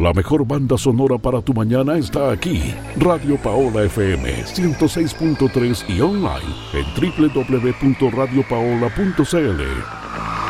La mejor banda sonora para tu mañana está aquí. Radio Paola FM 106.3 y online en www.radiopaola.cl.